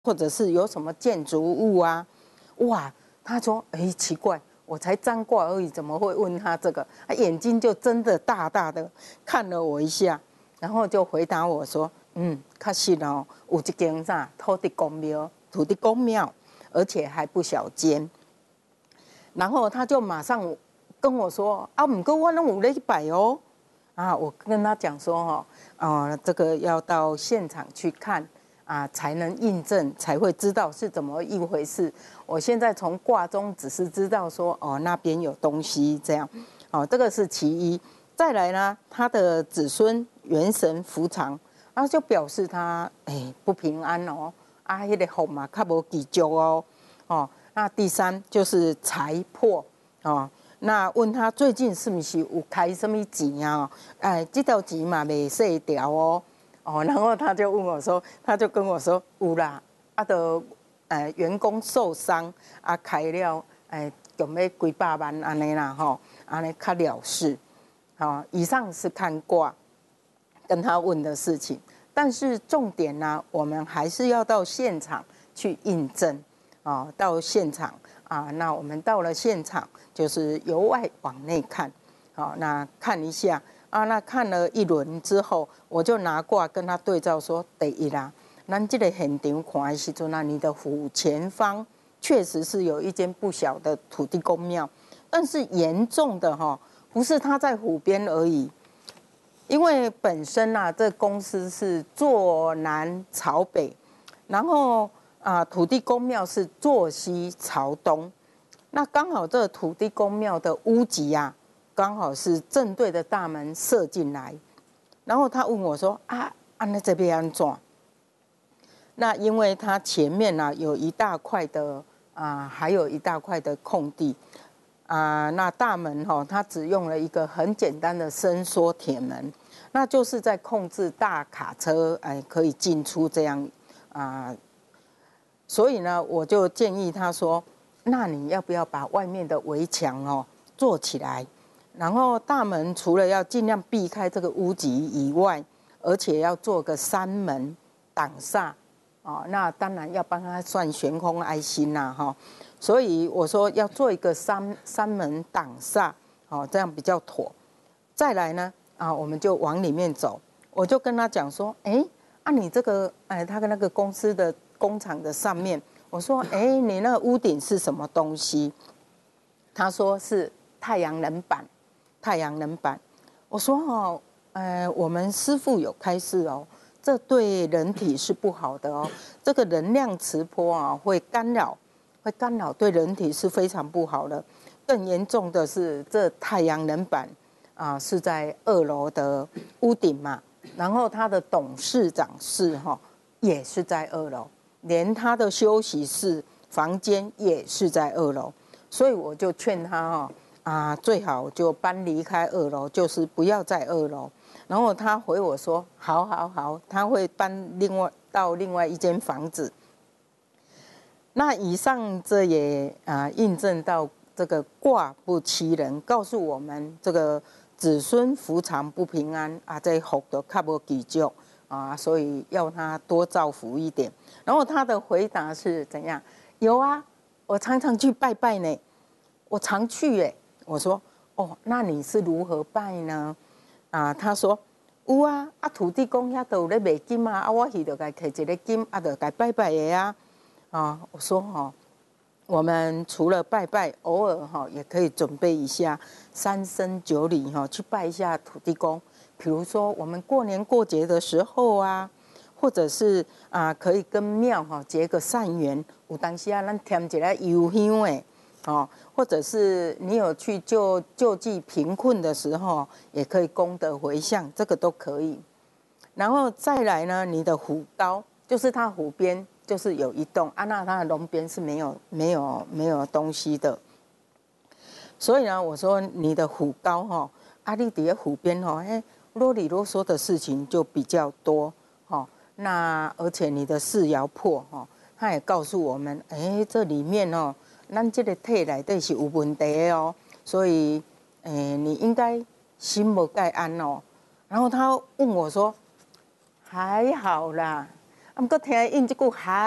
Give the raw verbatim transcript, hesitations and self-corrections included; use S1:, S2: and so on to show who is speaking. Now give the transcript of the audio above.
S1: 或者是有什么建筑物啊？哇，他说，哎，奇怪，我才占卦而已，怎么会问他这个？他眼睛就真的大大的看了我一下，然后就回答我说，嗯，确实哦，有一间啥土地公庙，土地公庙，而且还不小间。然后他就马上跟我说，啊，不过我拢有咧拜哦。啊，我跟他讲说，哈，啊，这个要到现场去看啊，才能印证，才会知道是怎么一回事。我现在从卦中只是知道说，哦，那边有东西这样，哦，这个是其一。再来呢，他的子孙元神伏藏，然后就表示他哎不平安哦，啊，那个福嘛较无记足哦，哦，那第三就是财破哦。那问他最近是不是有开什么钱啊？哎，这条钱嘛未洗掉哦，哦，然后他就问我说，他就跟我说有啦，啊，就呃员工受伤啊，开了哎，用要几百万安尼啦吼，安尼较了事。好，以上是看卦跟他问的事情，但是重点呢，我们还是要到现场去印证啊，到现场啊，那我们到了现场。就是由外往内看，好，那看一下啊，那看了一轮之后，我就拿卦跟他对照说，第一啦，咱这个现场看的时阵啊，你的府前方确实是有一间不小的土地公庙，但是严重的哈，不是他在湖边而已，因为本身啊，这公司是坐南朝北，然后啊，土地公庙是坐西朝东。那刚好这个土地公庙的屋脊啊，刚好是正对着大门射进来。然后他问我说：“啊，啊那这边安怎？”那因为他前面呢、啊、有一大块的啊，还有一大块的空地啊，那大门哈、哦，他只用了一个很简单的伸缩铁门，那就是在控制大卡车哎可以进出这样啊。所以呢，我就建议他说。那你要不要把外面的围墙哦做起来？然后大门除了要尽量避开这个屋脊以外，而且要做个三门挡煞哦。那当然要帮他算悬空爱心呐哈。所以我说要做一个三三门挡煞哦，这样比较妥。再来呢啊，我们就往里面走。我就跟他讲说，哎，啊你这个哎，他跟那个公司的工厂的上面。我说：“哎，你那个屋顶是什么东西？”他说是太阳能板，太阳能板。我说：“哦，呃，我们师父有开示哦，这对人体是不好的哦，这个能量磁波啊会干扰，会干扰对人体是非常不好的。更严重的是，这太阳能板啊是在二楼的屋顶嘛，然后他的董事长室哈、哦、也是在二楼。”连他的休息室、房间也是在二楼，所以我就劝他哦，啊，最好就搬离开二楼，就是不要在二楼。然后他回我说：“好好好，他会搬另外到另外一间房子。”那以上这也啊印证到这个卦不欺人，告诉我们这个子孙福长不平安啊，这福都较无记住。啊，所以要他多造福一点。然后他的回答是怎样？有啊，我常常去拜拜呢，我常去耶。我说哦，那你是如何拜呢？啊，他说有啊，啊土地公遐都有咧卖金啊，啊我去就该摕一个金，啊就该拜拜的呀。啊，我说哈、哦，我们除了拜拜，偶尔哈、哦、也可以准备一下三生九礼哈、哦，去拜一下土地公。比如说我们过年过节的时候啊，或者是啊，可以跟庙哈结个善缘。有当时啊，咱添一个油香诶，哦，或者是你有去救救济贫困的时候，也可以功德回向，这个都可以。然后再来呢，你的湖高就是它湖边就是有一栋啊，那它的龙边是没有没有没有东西的。所以呢，我说你的湖高哈，啊，你伫个湖边哈，哎。啰里啰嗦的事情就比较多，哦，那而且你的四爻破，哈，他也告诉我们，哎，这里面哦，咱这个体内底是有问题的哦，所以，哎，你应该心无盖安哦。然后他问我说，还好啦，啊，不过听因这句还。